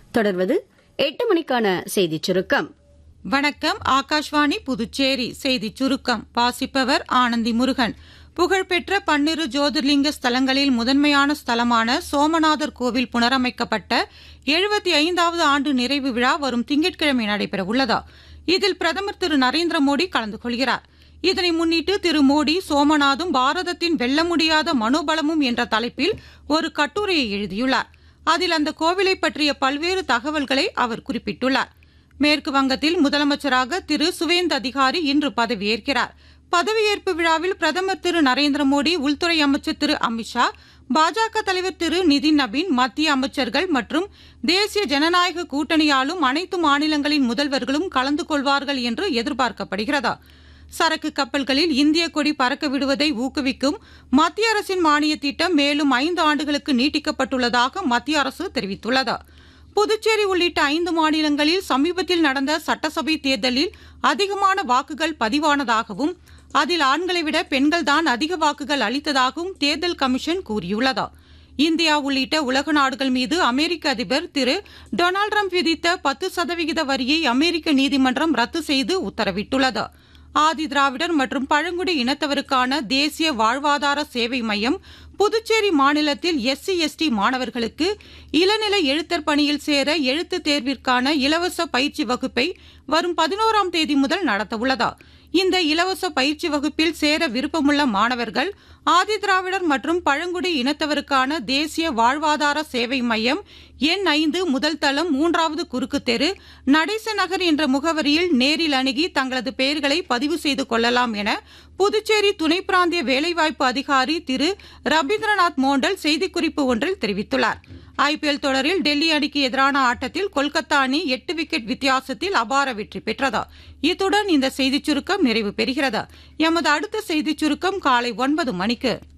தொடர்வது 8 மணிக்கான செய்திச் சுருக்கம். வணக்கம். ஆகாஷ்வாணி புதுச்சேரி செய்திச் சுருக்கம் வாசிப்பவர் ஆனந்தி முருகன். புகழ்பெற்ற 12 ஜோதிர்லிங்க ஸ்தலங்களில் முதன்மையான ஸ்தலமான சோமநாதர் கோவில் புனரமைக்கப்பட்ட 75வது ஆண்டு நிறைவு விழா வரும் திங்கட்கிழமை நடைபெறவுள்ளது. இதில் பிரதமர் திரு நரேந்திர மோடி கலந்து கொள்கிறார். இதனை முன்னிட்டு திரு மோடி சோமநாதும் பாரதத்தின் வெல்ல முடியாத மனோபலமும் என்ற தலைப்பில் ஒரு கட்டுரையை எழுதியுள்ளார். அதில் அந்த கோவிலை பற்றிய பல்வேறு தகவல்களை அவர் குறிப்பிட்டுள்ளார். மேற்கு வங்கத்தில் முதலமைச்சராக திரு சுவேந்து அதிகாரி இன்று பதவியேற்கிறார். பதவியேற்பு விழாவில் பிரதமர் திரு நரேந்திர மோடி, உள்துறை அமைச்சர் திரு அமித்ஷா, பாஜக தலைவர் திரு நிதின் நபீன், மத்திய அமைச்சர்கள் மற்றும் தேசிய ஜனநாயக கூட்டணியாலும் அனைத்து மாநிலங்களின் முதல்வர்களும் கலந்து கொள்வார்கள் என்று எதிர்பார்க்கப்படுகிறது. சரக்கு கப்பல்களில் இந்திய கொடி பறக்க விடுவதை ஊக்குவிக்கும் மத்திய அரசின் மானிய திட்டம் மேலும் 5 ஆண்டுகளுக்கு நீட்டிக்கப்பட்டுள்ளதாக மத்திய அரசு தெரிவித்துள்ளது. புதுச்சேரி உள்ளிட்ட 5 மாநிலங்களில் சமீபத்தில் நடந்த சட்டசபை தேர்தலில் அதிகமான வாக்குகள் பதிவானதாகவும் அதில் ஆண்களை விட பெண்கள்தான் அதிக வாக்குகள் அளித்ததாகவும் தேர்தல் கமிஷன் கூறியுள்ளது. இந்தியா உள்ளிட்ட உலக நாடுகள் மீது அமெரிக்க அதிபர் திரு டொனால்டு டிரம்ப் விதித்த 10% வரியை அமெரிக்க நீதிமன்றம் ரத்து செய்து உத்தரவிட்டுள்ளது. ஆதி திராவிடர் மற்றும் பழங்குடி இனத்தவருக்கான தேசிய வாழ்வாதார சேவை மையம் புதுச்சேரி மாநிலத்தில் SC/ST மாணவர்களுக்கு இளநிலை எழுத்தர் பணியில் சேர எழுத்து தேர்விற்கான இலவச பயிற்சி வகுப்பை வரும் 11ஆம் தேதி முதல் நடத்தவுள்ளது. இந்த இலவச பயிற்சி வகுப்பில் சேர விருப்பமுள்ள மாணவர்கள் ஆதி திராவிடர் மற்றும் பழங்குடி இனத்தவருக்கான தேசிய வாழ்வாதார சேவை மையம் எண் 5 முதல் தளம் 3வது குறுக்கு தெரு, நடேச நகர் என்ற முகவரியில் நேரில் அணுகி தங்களது பெயர்களை பதிவு செய்து கொள்ளலாம் என புதுச்சேரி துணை பிராந்திய வேலைவாய்ப்பு அதிகாரி திரு ரபீந்திரநாத் மோண்டல் செய்திக்குறிப்பு ஒன்றில் தெரிவித்துள்ளார். IPL தொடரில் டெல்லி அணிக்கு எதிரான ஆட்டத்தில் கொல்கத்தா அணி 8 விக்கெட் வித்தியாசத்தில் அபார வெற்றி பெற்றது. இத்துடன் இந்த செய்திச் சுருக்கம் நிறைவு பெறுகிறது. எமது அடுத்த செய்திச் சுருக்கம் காலை 9 மணிக்கு.